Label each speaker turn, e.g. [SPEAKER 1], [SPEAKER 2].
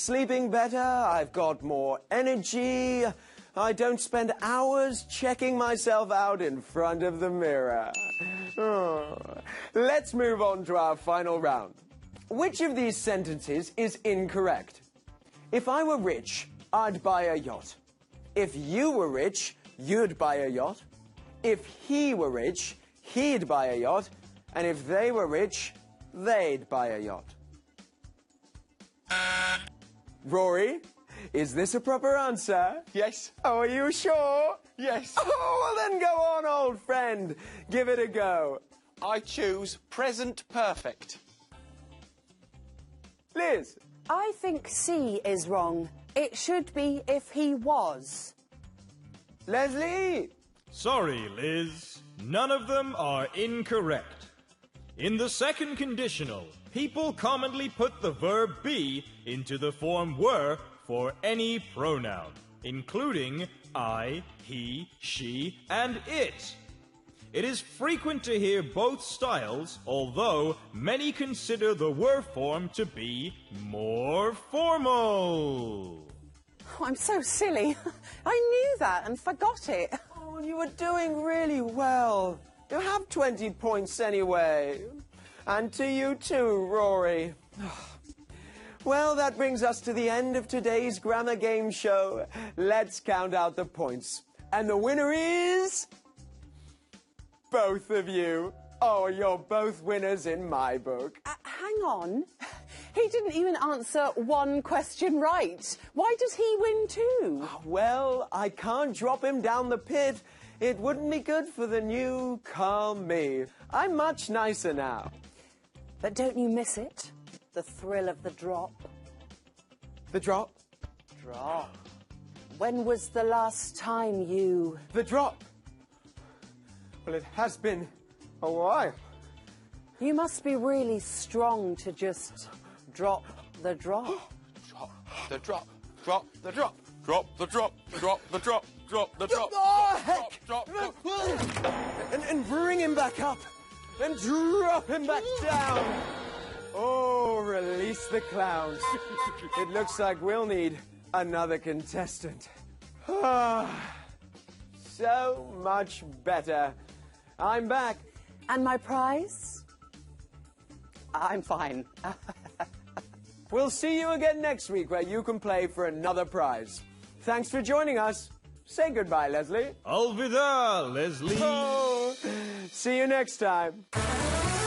[SPEAKER 1] sleeping better, I've got more energy, I don't spend hours checking myself out in front of the mirror. Oh. Let's move on to our final round. Which of these sentences is incorrect? If I were rich, I'd buy a yacht. If you were rich, you'd buy a yacht. If he were rich, he'd buy a yacht. And if they were rich, they'd buy a yacht. Rory, is this a proper answer?
[SPEAKER 2] Yes.
[SPEAKER 1] Oh, are you sure?
[SPEAKER 2] Yes.
[SPEAKER 1] Oh, well then go on, old friend. Give it a go.
[SPEAKER 2] I choose present perfect.
[SPEAKER 1] Liz.
[SPEAKER 3] I think C is wrong. It should be if he was.
[SPEAKER 1] Leslie.
[SPEAKER 4] Sorry, Liz. None of them are incorrect. In the second conditional, people commonly put the verb be into the form were for any pronoun, including I, he, she, and it. It is frequent to hear both styles, although many consider the were form to be more formal.
[SPEAKER 3] Oh, I'm so silly. I knew that and forgot it.
[SPEAKER 1] Oh, you were doing really well. You have 20 points anyway. And to you too, Rory. Well, that brings us to the end of today's Grammar Game Show. Let's count out the points. And the winner is... both of you. Oh, you're both winners in my book.
[SPEAKER 3] Hang on. He didn't even answer one question right. Why does he win too?
[SPEAKER 1] Well, I can't drop him down the pit. It wouldn't be good for the new calm me. I'm much nicer now.
[SPEAKER 3] But don't you miss it? The thrill of the drop.
[SPEAKER 1] The drop?
[SPEAKER 3] Drop. When was the last time you...
[SPEAKER 1] The drop. Well, it has been a while.
[SPEAKER 3] You must be really strong to just drop the drop.
[SPEAKER 2] Drop the drop. Drop the drop. Drop the drop. Drop the drop. Drop the drop.
[SPEAKER 1] Oh, heck!
[SPEAKER 2] Drop.
[SPEAKER 1] And bring him back up. And drop him back down. Oh, release the clowns. It looks like we'll need another contestant. So much better. I'm back.
[SPEAKER 3] And my prize? I'm fine.
[SPEAKER 1] We'll see you again next week where you can play for another prize. Thanks for joining us. Say goodbye, Leslie.
[SPEAKER 4] Alvida, Leslie.
[SPEAKER 1] Oh, see you next time.